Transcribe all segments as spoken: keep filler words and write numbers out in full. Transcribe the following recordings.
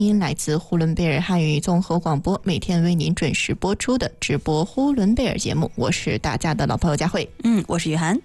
音来自呼伦贝尔汉语综合广播，每天为您准时播出的直播呼伦贝尔节目，我是大家的老朋友佳慧。 嗯，我是雨涵。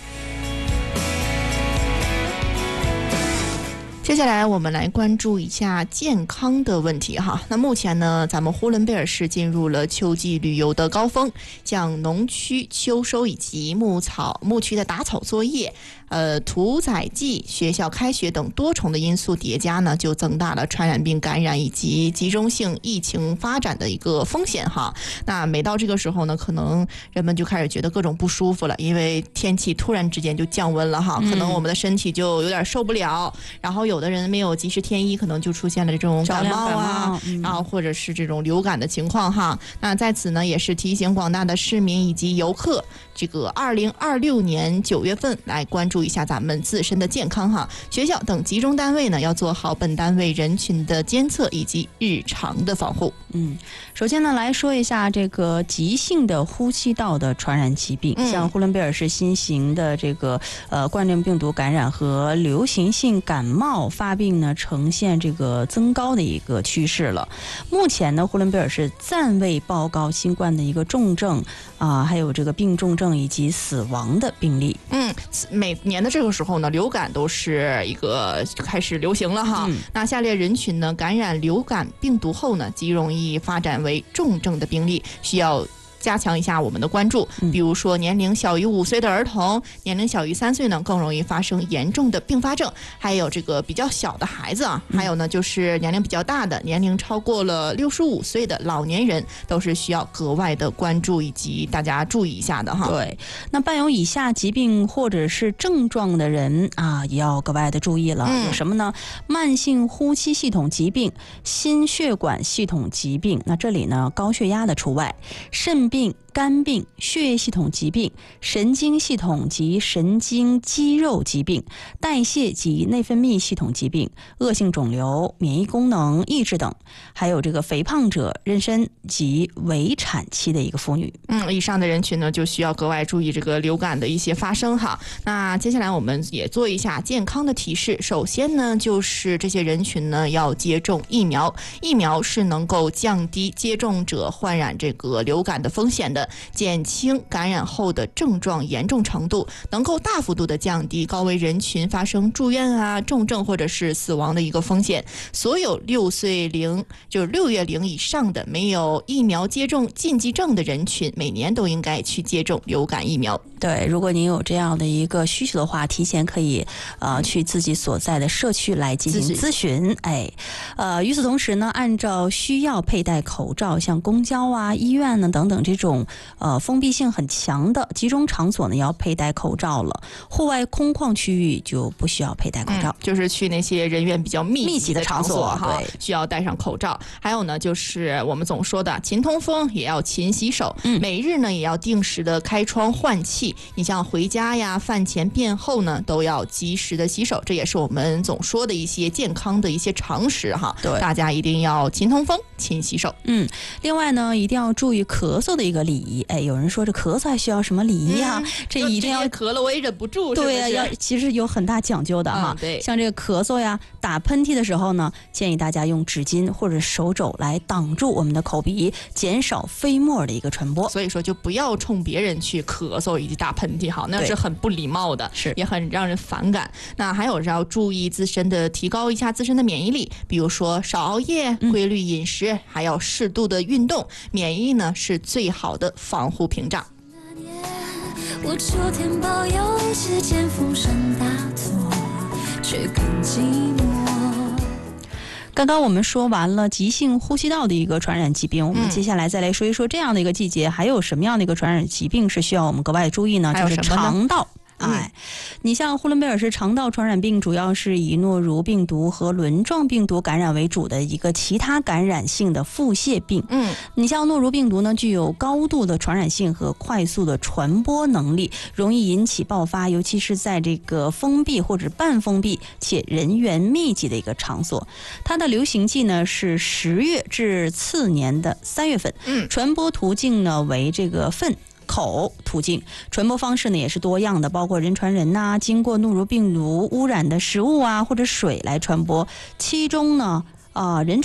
接下来我们来关注一下健康的问题哈。那目前呢，咱们呼伦贝尔市进入了秋季旅游的高峰，像农区秋收以及牧草牧区的打草作业、呃屠宰季、学校开学等多重的因素叠加呢，就增大了传染病感染以及集中性疫情发展的一个风险哈。那每到这个时候呢，可能人们就开始觉得各种不舒服了，因为天气突然之间就降温了哈，可能我们的身体就有点受不了，然后有有的人没有及时添衣，可能就出现了这种感冒啊，嗯、然后或者是这种流感的情况哈。那在此呢，也是提醒广大的市民以及游客，这个二零二六年九月份来关注一下咱们自身的健康哈。学校等集中单位呢，要做好本单位人群的监测以及日常的防护。 嗯，首先呢，来说一下这个急性的呼吸道的传染疾病，嗯、像呼伦贝尔市新型的这个呃冠状病毒感染和流行性感冒发病呢，呈现这个增高的一个趋势了。目前呢，呼伦贝尔市暂未报告新冠的一个重症啊、呃，还有这个病重症以及死亡的病例。 嗯，每年的这个时候呢，流感都是一个开始流行了哈。嗯、那下列人群呢，感染流感病毒后呢，极容易发展为重症的病例，需要加强一下我们的关注，比如说年龄小于五岁的儿童，年龄小于三岁呢，更容易发生严重的并发症，还有这个比较小的孩子啊，还有呢就是年龄比较大的，年龄超过了六十五岁的老年人，都是需要格外的关注以及大家注意一下的哈。 对，那伴有以下疾病或者是症状的人啊，也要格外的注意了。嗯、有什么呢？慢性呼吸系统疾病、心血管系统疾病，那这里呢高血压的除外，肾病、肝病、血液系统疾病、神经系统及神经肌肉疾病、代谢及内分泌系统疾病、恶性肿瘤、免疫功能抑制等，还有这个肥胖者、妊娠及围产期的一个妇女。 嗯，以上的人群呢，就需要格外注意这个流感的一些发生哈。那接下来我们也做一下健康的提示。首先呢，就是这些人群呢要接种疫苗，疫苗是能够降低接种者患染这个流感的风险的，减轻感染后的症状严重程度，能够大幅度的降低高危人群发生住院啊、重症或者是死亡的一个风险。所有六岁龄就是六月龄以上的没有疫苗接种禁忌症的人群，每年都应该去接种流感疫苗。 对，如果您有这样的一个需求的话，提前可以呃去自己所在的社区来进行咨询。哎，呃，与此同时呢，按照需要佩戴口罩，像公交啊、医院呢等等这种呃封闭性很强的集中场所呢，要佩戴口罩了。户外空旷区域就不需要佩戴口罩， 嗯、就是去那些人员比较密集的场所哈， 对， 需要戴上口罩。还有呢，就是我们总说的勤通风，也要勤洗手，嗯、每日呢也要定时的开窗换气。你像回家呀、饭前便后呢，都要及时的洗手，这也是我们总说的一些健康的一些常识哈。 对， 大家一定要勤通风、勤洗手。 嗯，另外呢，一定要注意咳嗽的一个礼仪。哎，有人说这咳嗽还需要什么礼仪啊？嗯、这一定要咳了我也忍不住。 对呀、啊，要其实有很大讲究的哈。 嗯、对， 像这个咳嗽呀、打喷嚏的时候呢，建议大家用纸巾或者手肘来挡住我们的口鼻，减少飞沫的一个传播。 所以说，就不要冲别人去咳嗽以及打喷嚏，好，那是很不礼貌的，是也很让人反感。那还有是要注意自身的，提高一下自身的免疫力，比如说少熬夜、规律饮食，嗯、还要适度的运动。免疫呢是最好的防护屏障。 我秋天抱有时间风声大作，却更寂寞。 刚刚我们说完了急性呼吸道的一个传染疾病，我们接下来再来说一说这样的一个季节，还有什么样的一个传染疾病是需要我们格外注意呢？就是肠道。哎，你像呼伦贝尔市肠道传染病主要是以诺如病毒和轮状病毒感染为主的一个其他感染性的腹泻病。嗯，你像诺如病毒呢，具有高度的传染性和快速的传播能力，容易引起爆发，尤其是在这个封闭或者半封闭且人员密集的一个场所。它的流行季呢是十月至次年的三月份。嗯，传播途径呢为这个粪。口途径，传播方式呢也是多样的，包括人传人呐、啊，经过诺如病毒污染的食物啊或者水来传播。其中呢，啊、呃、人